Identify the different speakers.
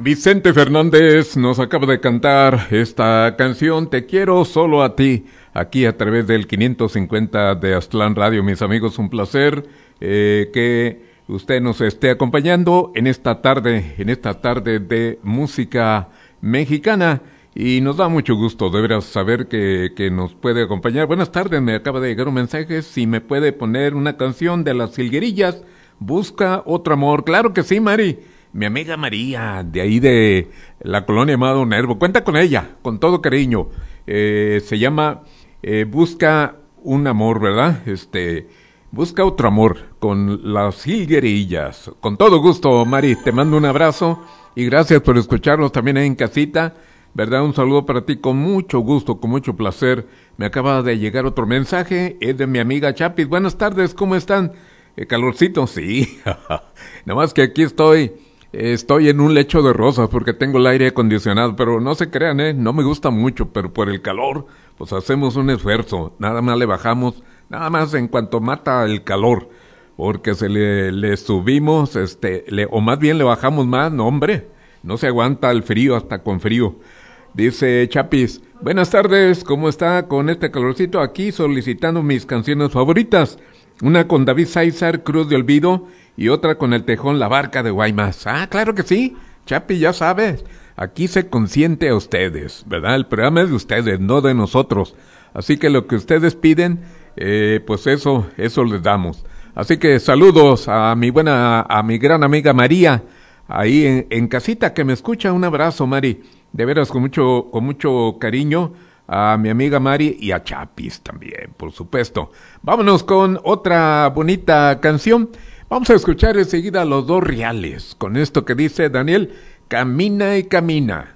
Speaker 1: Vicente Fernández nos acaba de cantar esta canción, Te quiero solo a ti, aquí a través del 550 de Aztlán Radio. Mis amigos, un placer que usted nos esté acompañando en esta tarde de música mexicana. Y nos da mucho gusto, de veras, saber que nos puede acompañar. Buenas tardes, me acaba de llegar un mensaje, si me puede poner una canción de Las Jilguerillas, Busca Otro Amor. Claro que sí, Mari. Mi amiga María, de ahí de la colonia Amado Nervo, cuenta con ella, con todo cariño. Se llama Busca un Amor, ¿verdad? Busca Otro Amor, con Las Jilguerillas. Con todo gusto, Mari, te mando un abrazo y gracias por escucharnos también ahí en casita, ¿verdad? Un saludo para ti, con mucho gusto, con mucho placer. Me acaba de llegar otro mensaje, es de mi amiga Chapis. Buenas tardes, ¿cómo están? Calorcito, sí. Nada más que aquí estoy en un lecho de rosas porque tengo el aire acondicionado, pero no se crean, no me gusta mucho, pero por el calor, pues hacemos un esfuerzo, nada más le bajamos, nada más en cuanto mata el calor, porque se le subimos, o más bien le bajamos más, no hombre, no se aguanta el frío hasta con frío. Dice Chapis, buenas tardes, ¿cómo está con este calorcito? Aquí solicitando mis canciones favoritas, una con David César, Cruz de Olvido, y otra con El Tejón, La Barca de Guaymas. Ah, claro que sí, Chapi, ya sabes, aquí se consiente a ustedes, ¿verdad? El programa es de ustedes, no de nosotros. Así que lo que ustedes piden, pues eso les damos. Así que saludos a mi gran amiga María, ahí en casita que me escucha. Un abrazo, Mari, de veras con mucho cariño a mi amiga Mari y a Chapis también, por supuesto. Vámonos con otra bonita canción. Vamos a escuchar enseguida Los Dos Reales, con esto que dice Daniel, Camina y camina.